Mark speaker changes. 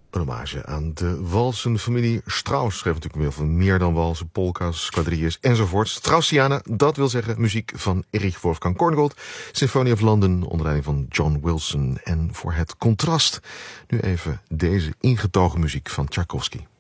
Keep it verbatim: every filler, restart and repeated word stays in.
Speaker 1: Een hommage aan de walsenfamilie Strauss. Schreef natuurlijk heel veel meer dan walsen, polka's, quadrilles enzovoorts. Straussiana, dat wil zeggen muziek van Erich Wolfgang Korngold. Symphony of London, onder leiding van John Wilson. En voor het contrast nu even deze ingetogen muziek van Tchaikovsky.